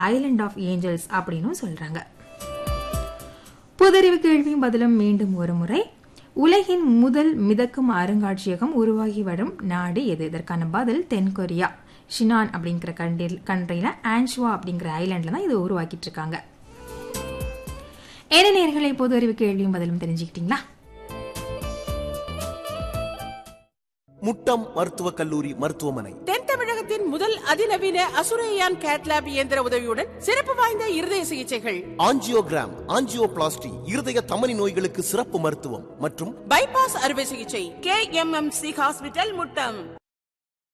Island of Angeles அப்படின்னு சொல்றாங்க. பொதறிவு கேள்வியும் பதிலும் மீண்டும் ஒரு முறை. உலகின் முதல் மிதக்கும் அருங்காட்சியகம் உருவாகி வரும் நாடு எது? இதற்கான பதில் தென்கொரியா. ஷினான் அப்படிங்கிற கண்ட்ரியில ஆன்சுவா அப்படிங்கிற ஐலாண்ட்ல தான் இது உருவாக்கிட்டு இருக்காங்க. என்ன நேயர்களே, பொது அறிவு கேள்வியும் பதிலும் தெரிஞ்சுக்கிட்டீங்களா? முட்டம் மருத்துவக் கல்லூரி மருத்துவமனை தென் தமிழகத்தின் முதல் அதிநவீன அசுரையான் கேட்லாப் இயந்திர உதவியுடன் சிறப்பு வாய்ந்த இருதய சிகிச்சைகள், ஆஞ்சியோகிராம், ஆஞ்சியோபிளாஸ்டி, இருதய தமனி நோய்களுக்கு சிறப்பு மருத்துவம் மற்றும் பைபாஸ் அறுவை சிகிச்சை. KMMC hospital Muttam.